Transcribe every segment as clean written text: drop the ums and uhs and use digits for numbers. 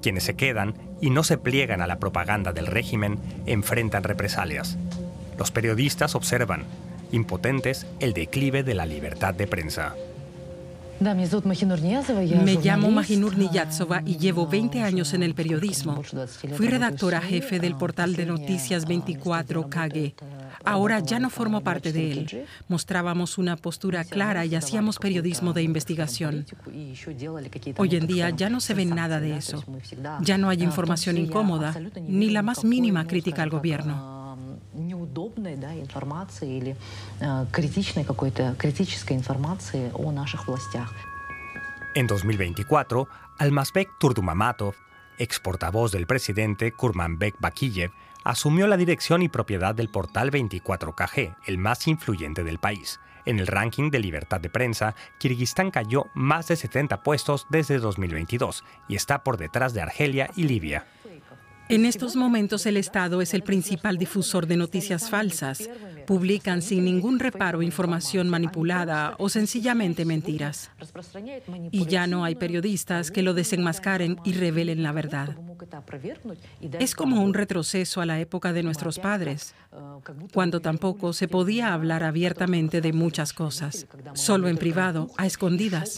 Quienes se quedan y no se pliegan a la propaganda del régimen enfrentan represalias. Los periodistas observan, impotentes, el declive de la libertad de prensa. Me llamo Mahinur Niyazova y llevo 20 años en el periodismo. Fui redactora jefe del portal de noticias 24KG. Ahora ya no formo parte de él. Mostrábamos una postura clara y hacíamos periodismo de investigación. Hoy en día ya no se ve nada de eso. Ya no hay información incómoda, ni la más mínima crítica al gobierno. Неудобной, информации или критической информации о наших властях. En 2024, Almazbek Turdumamatov, ex portavoz del presidente Kurmanbek Bakiyev, asumió la dirección y propiedad del portal 24KG, el más influyente del país. En el ranking de libertad de prensa, Kirguistán cayó más de 70 puestos desde 2022 y está por detrás de Argelia y Libia. En estos momentos el Estado es el principal difusor de noticias falsas. Publican sin ningún reparo información manipulada o sencillamente mentiras. Y ya no hay periodistas que lo desenmascaren y revelen la verdad. Es como un retroceso a la época de nuestros padres, cuando tampoco se podía hablar abiertamente de muchas cosas, solo en privado, a escondidas.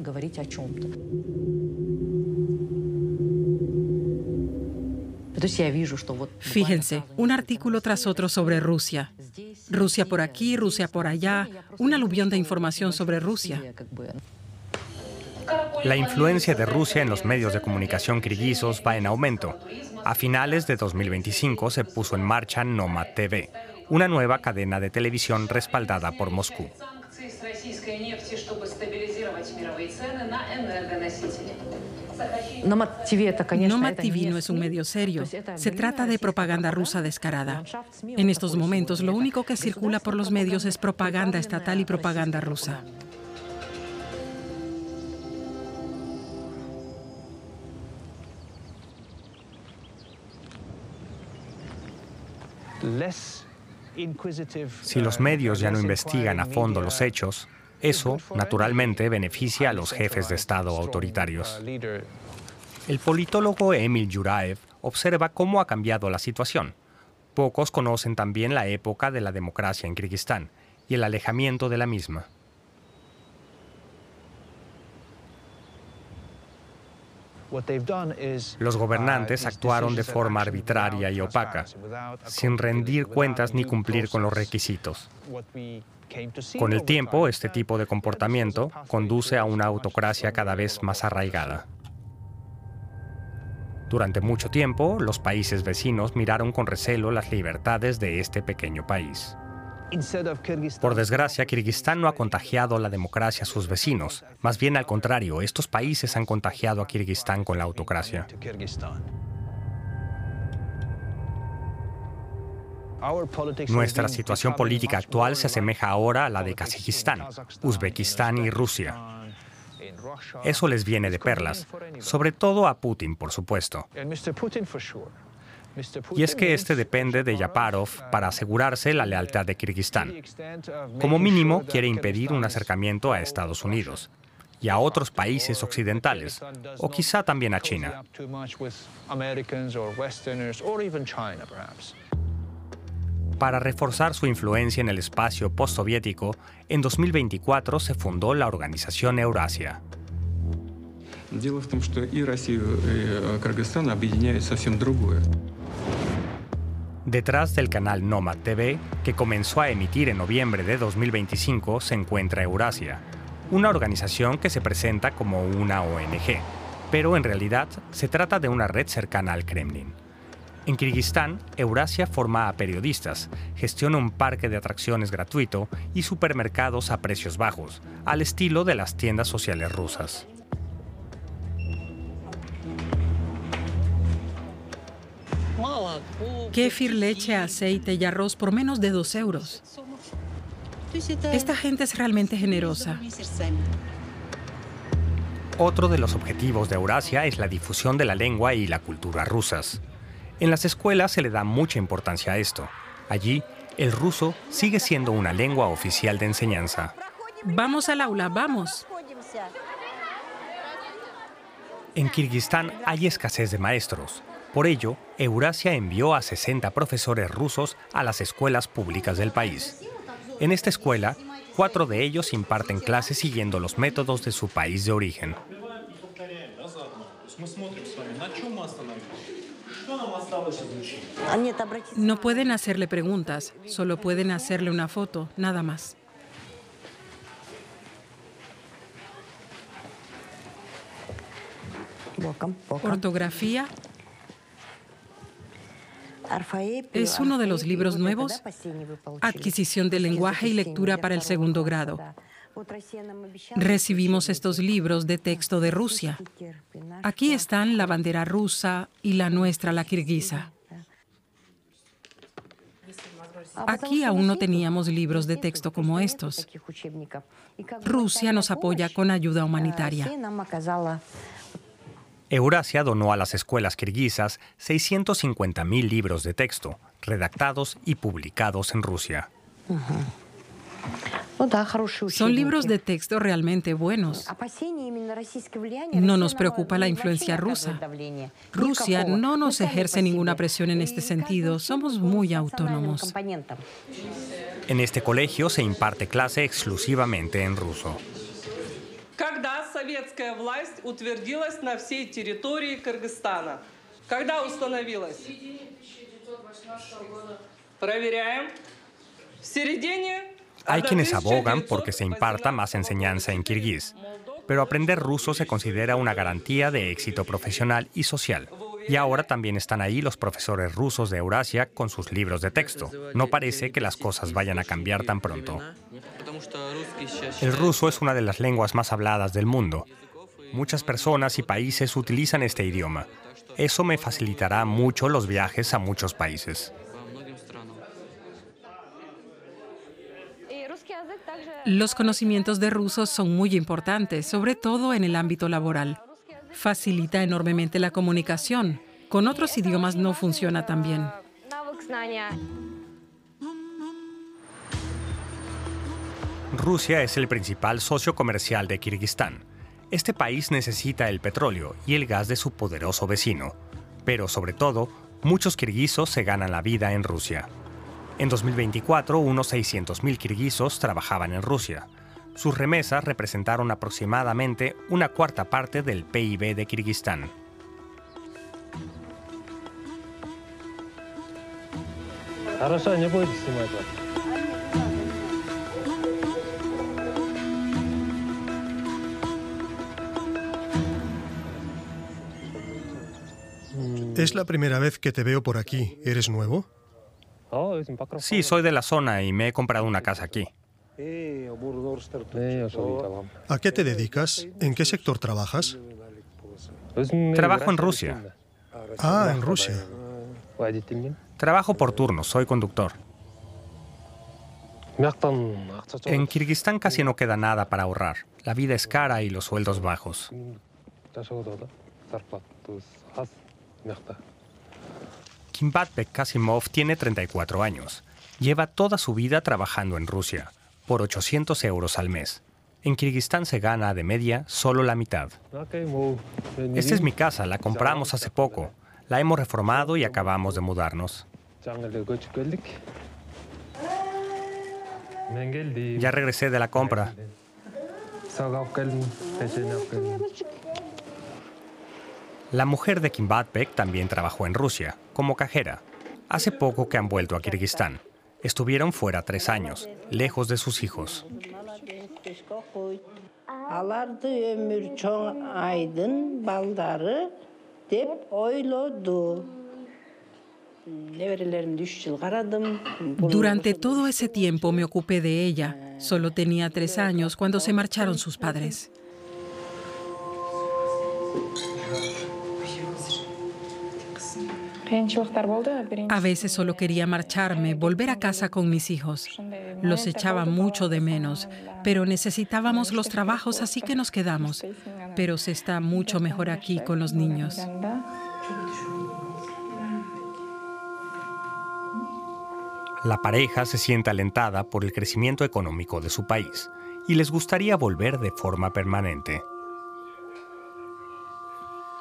Fíjense, un artículo tras otro sobre Rusia. Rusia por aquí, Rusia por allá, un aluvión de información sobre Rusia. La influencia de Rusia en los medios de comunicación kirguisos va en aumento. A finales de 2025 se puso en marcha Nomad TV, una nueva cadena de televisión respaldada por Moscú. Nomad TV no es un medio serio. Se trata de propaganda rusa descarada. En estos momentos, lo único que circula por los medios es propaganda estatal y propaganda rusa. Si los medios ya no investigan a fondo los hechos, eso, naturalmente, beneficia a los jefes de Estado autoritarios. El politólogo Emil Yuraev observa cómo ha cambiado la situación. Pocos conocen también la época de la democracia en Kirguistán y el alejamiento de la misma. Los gobernantes actuaron de forma arbitraria y opaca, sin rendir cuentas ni cumplir con los requisitos. Con el tiempo, este tipo de comportamiento conduce a una autocracia cada vez más arraigada. Durante mucho tiempo, los países vecinos miraron con recelo las libertades de este pequeño país. Por desgracia, Kirguistán no ha contagiado la democracia a sus vecinos. Más bien al contrario, estos países han contagiado a Kirguistán con la autocracia. Nuestra situación política actual se asemeja ahora a la de Kazajistán, Uzbekistán y Rusia. Eso les viene de perlas, sobre todo a Putin, por supuesto. Y es que este depende de Yaparov para asegurarse la lealtad de Kirguistán. Como mínimo, quiere impedir un acercamiento a Estados Unidos y a otros países occidentales, o quizá también a China. Para reforzar su influencia en el espacio postsoviético, en 2024 se fundó la organización Eurasia. Detrás del canal Nomad TV, que comenzó a emitir en noviembre de 2025, se encuentra Eurasia, una organización que se presenta como una ONG, pero en realidad se trata de una red cercana al Kremlin. En Kirguistán, Eurasia forma a periodistas, gestiona un parque de atracciones gratuito y supermercados a precios bajos, al estilo de las tiendas sociales rusas. Kéfir, leche, aceite y arroz por menos de 2 euros. Esta gente es realmente generosa. Otro de los objetivos de Eurasia es la difusión de la lengua y la cultura rusas. En las escuelas se le da mucha importancia a esto. Allí, el ruso sigue siendo una lengua oficial de enseñanza. Vamos al aula, vamos. En Kirguistán hay escasez de maestros. Por ello, Eurasia envió a 60 profesores rusos a las escuelas públicas del país. En esta escuela, 4 de ellos imparten clases siguiendo los métodos de su país de origen. No pueden hacerle preguntas, solo pueden hacerle una foto, nada más. Ortografía es uno de los libros nuevos. Adquisición del lenguaje y lectura para el segundo grado. Recibimos estos libros de texto de Rusia. Aquí están la bandera rusa y la nuestra, la kirguisa. Aquí aún no teníamos libros de texto como estos. Rusia nos apoya con ayuda humanitaria. Eurasia donó a las escuelas kirguisas 650.000 libros de texto, redactados y publicados en Rusia. Son libros de texto realmente buenos. No nos preocupa la influencia rusa. Rusia no nos ejerce ninguna presión en este sentido. Somos muy autónomos. En este colegio se imparte clase exclusivamente en ruso. Когда советская власть утвердилась на всей территории Кыргызстана? Когда установилась? Проверяем. В середине. Hay quienes abogan porque se imparta más enseñanza en kirguís, pero aprender ruso se considera una garantía de éxito profesional y social. Y ahora también están ahí los profesores rusos de Eurasia con sus libros de texto. No parece que las cosas vayan a cambiar tan pronto. El ruso es una de las lenguas más habladas del mundo. Muchas personas y países utilizan este idioma. Eso me facilitará mucho los viajes a muchos países. Los conocimientos de ruso son muy importantes, sobre todo en el ámbito laboral. Facilita enormemente la comunicación. Con otros idiomas no funciona tan bien. Rusia es el principal socio comercial de Kirguistán. Este país necesita el petróleo y el gas de su poderoso vecino. Pero, sobre todo, muchos kirguisos se ganan la vida en Rusia. En 2024, unos 600.000 kirguisos trabajaban en Rusia. Sus remesas representaron aproximadamente una cuarta parte del PIB de Kirguistán. Es la primera vez que te veo por aquí. ¿Eres nuevo? Sí, soy de la zona y me he comprado una casa aquí. ¿A qué te dedicas? ¿En qué sector trabajas? Trabajo en Rusia. Ah, en Rusia. Trabajo por turnos, soy conductor. En Kirguistán casi no queda nada para ahorrar. La vida es cara y los sueldos bajos. Kimbatbek Kasimov tiene 34 años. Lleva toda su vida trabajando en Rusia, por 800 euros al mes. En Kirguistán se gana de media solo la mitad. Esta es mi casa, la compramos hace poco. La hemos reformado y acabamos de mudarnos. Ya regresé de la compra. La mujer de Kimbatbek también trabajó en Rusia, como cajera. Hace poco que han vuelto a Kirguistán. Estuvieron fuera 3 años, lejos de sus hijos. Durante todo ese tiempo me ocupé de ella. Solo tenía 3 años cuando se marcharon sus padres. A veces solo quería marcharme, volver a casa con mis hijos. Los echaba mucho de menos, pero necesitábamos los trabajos, así que nos quedamos. Pero se está mucho mejor aquí con los niños. La pareja se siente alentada por el crecimiento económico de su país y les gustaría volver de forma permanente.